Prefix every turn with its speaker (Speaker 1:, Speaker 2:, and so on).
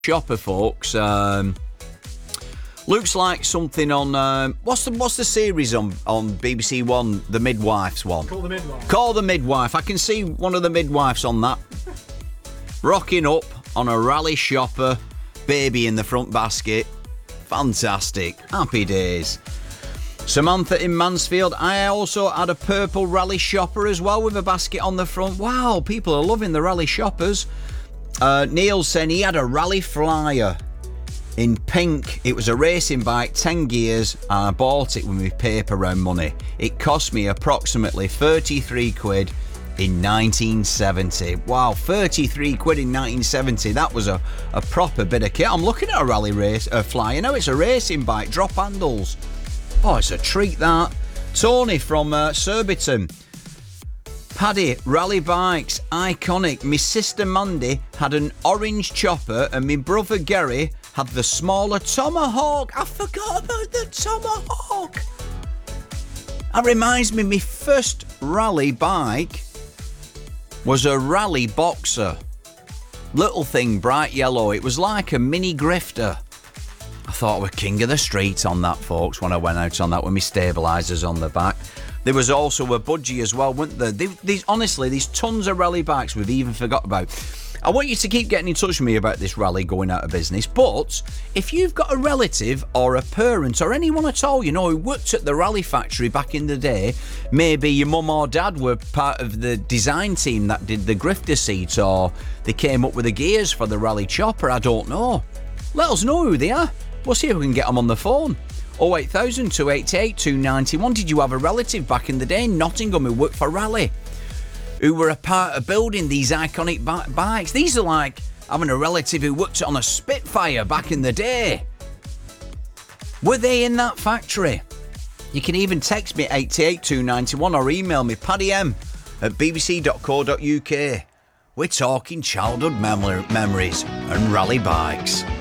Speaker 1: Shopper, folks. Looks like something on what's the series on BBC One, the Midwives one?
Speaker 2: Call the Midwife.
Speaker 1: Call the Midwife. I can see one of the midwives on that, rocking up on a rally shopper, baby in the front basket. Fantastic. Happy days. Samantha in Mansfield. I also had a purple rally shopper as well with a basket on the front. Wow, people are loving the rally shoppers. Neil saying he had a rally flyer in pink. It was a racing bike, 10 gears, and I bought it with my paper round money. It cost me approximately 33 quid in 1970. Wow, 33 quid in 1970. That was a proper bit of kit. I'm looking at a rally race flyer now. It's a racing bike, drop handles. Oh, it's a treat, that. Tony from Surbiton. Paddy, rally bikes, iconic. My sister Mandy had an orange chopper and my brother Gary had the smaller Tomahawk. I forgot about the Tomahawk. That reminds me, my first rally bike was a Rally Boxer. Little thing, bright yellow. It was like a mini grifter. I thought I was king of the street on that, folks, when I went out on that with my stabilisers on the back. There was also a budgie as well, weren't there? Honestly, there's tons of rally bikes we've even forgot about. I want you to keep getting in touch with me about this rally going out of business, but if you've got a relative or a parent or anyone at all, you know, who worked at the rally factory back in the day, maybe your mum or dad were part of the design team that did the grifter seat, or they came up with the gears for the rally chopper, I don't know. Let us know who they are. We'll see if we can get them on the phone. 08000 288 291. Did you have a relative back in the day in Nottingham who worked for Rally, who were a part of building these iconic bikes? These are like having a relative who worked on a Spitfire back in the day. Were they in that factory? You can even text me 88 291 or email me paddym@bbc.co.uk. We're talking childhood memories and rally bikes.